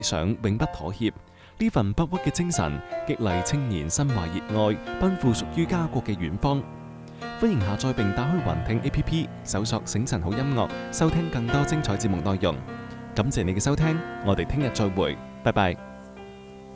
想永不妥協。呢份不屈嘅精神，激勵青年心懷熱愛，奔赴屬於家國嘅遠方。歡迎下載並打開雲聽 APP， 搜索醒晨好音樂，收聽更多精彩節目內容。感謝你嘅收聽，我哋聽日再會，拜拜。